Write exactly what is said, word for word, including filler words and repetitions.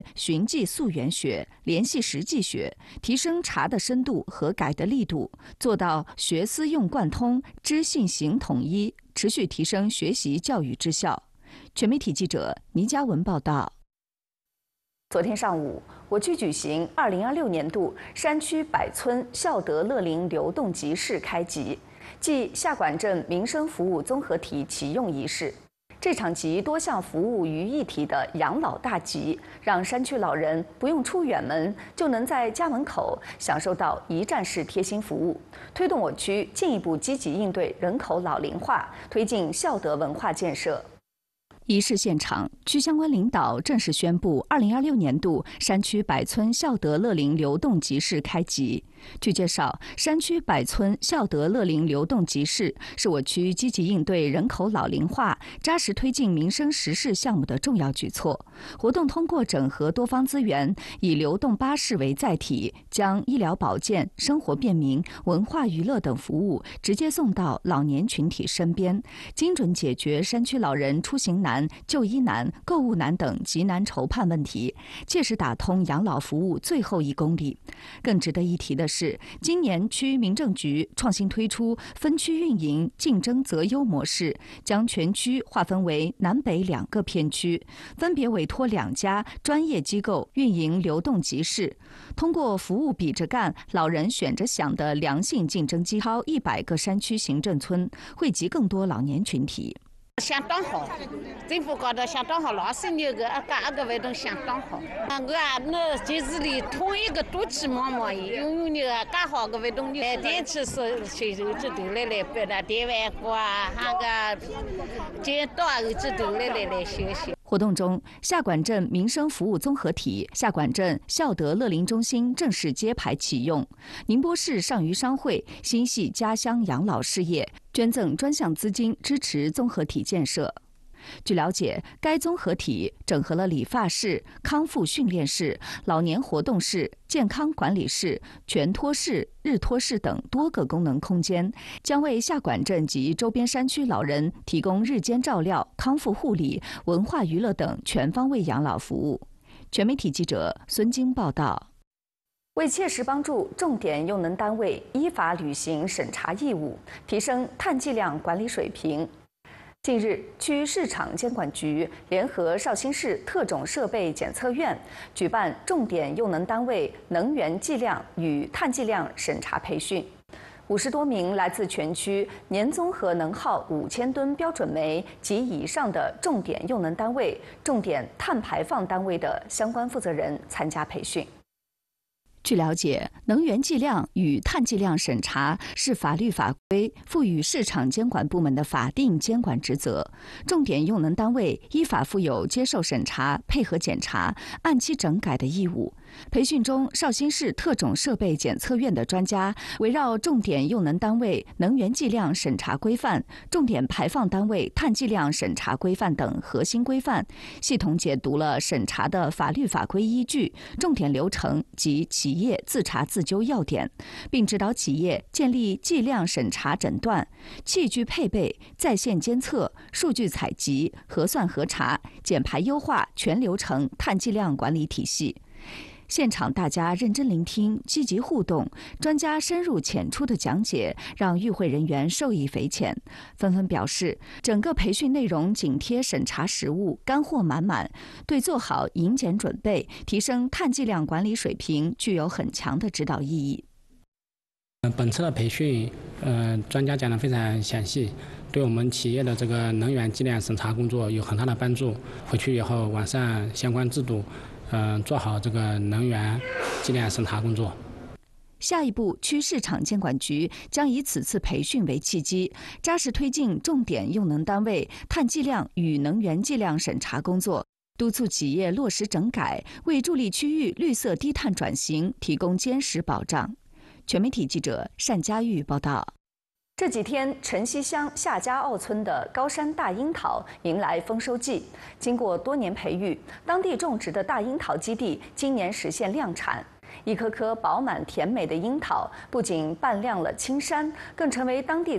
循迹溯源学，联系实际学，提升查的深度和改的力度，做到学思用贯通、知信行统一，持续提升学习教育质效。全媒体记者倪嘉文报道。昨天上午，我区举行二零二六年度山区百村孝德乐龄流动集市开集，暨下管镇民生服务综合体启用仪式。这场集多项服务于一体的养老大集，让山区老人不用出远门，就能在家门口享受到一站式贴心服务，推动我区进一步积极应对人口老龄化，推进孝德文化建设。仪式现场，区相关领导正式宣布二零二六年度山区百村孝德乐龄流动集市开集。据介绍，山区百村孝德乐龄流动集市是我区积极应对人口老龄化、扎实推进民生实事项目的重要举措。活动通过整合多方资源，以流动巴士为载体，将医疗保健、生活便民、文化娱乐等服务直接送到老年群体身边，精准解决山区老人出行难、就医难、购物难等急难愁盼问题，切实打通养老服务最后一公里。更值得一提的是，今年区民政局创新推出分区运营竞争择优模式，将全区划分为南北两个片区，分别委托两家专业机构运营流动集市，通过服务比着干、老人选着享的良性竞争机，超一百个山区行政村，惠及更多老年群体。 相当好，政府搞得相当好，老师那个各个活动相当好。我啊，那集市里同一个多起毛毛，因为那个更好的活动，来电池是随手指头来来摆的，电饭锅啊，那个剪刀啊，指头来来来学习。 活动中，下管镇民生服务综合体下管镇孝德乐龄中心正式揭牌启用。宁波市上虞商会心系家乡养老事业，捐赠专项资金支持综合体建设。据了解，该综合体整合了理发室、康复训练室、老年活动室、健康管理室、全托室、日托室等多个功能空间，将为下管镇及周边山区老人提供日间照料、康复护理、文化娱乐等全方位养老服务。全媒体记者孙晶报道。为切实帮助重点用能单位依法履行审查义务，提升碳计量管理水平，近日，区市场监管局联合绍兴市特种设备检测院举办重点用能单位能源计量与碳计量审查培训。五十多名来自全区年综合能耗五千吨标准煤及以上的重点用能单位、重点碳排放单位的相关负责人参加培训。据了解，能源计量与碳计量审查是法律法规赋予市场监管部门的法定监管职责，重点用能单位依法负有接受审查、配合检查、按期整改的义务。培训中，绍兴市特种设备检测院的专家围绕重点用能单位能源计量审查规范、重点排放单位碳计量审查规范等核心规范，系统解读了审查的法律法规依据、重点流程及企业自查自纠要点，并指导企业建立计量审查诊断、器具配备、在线监测、数据采集、核算核查、减排优化全流程碳计量管理体系。现场大家认真聆听，积极互动，专家深入浅出的讲解，让与会人员受益匪浅，纷纷表示，整个培训内容紧贴审查实务，干货满满，对做好迎检准备、提升碳计量管理水平具有很强的指导意义。 本次的培训，呃，专家讲得非常详细，对我们企业的这个能源计量审查工作有很大的帮助。回去以后完善相关制度。嗯、呃，做好这个能源计量审查工作。 下一步，区市场监管局将以此次培训为契机，扎实推进重点用能单位碳计量与能源计量审查工作，督促企业落实整改，为助力区域绿色低碳转型提供坚实保障。全媒体记者单佳玉报道。这几天，城西乡夏家坳村的高山大樱桃迎来丰收季。经过多年培育，当地种植的大樱桃基地今年实现量产。一颗颗饱满甜美的樱桃，不仅伴亮了青山，更成为当地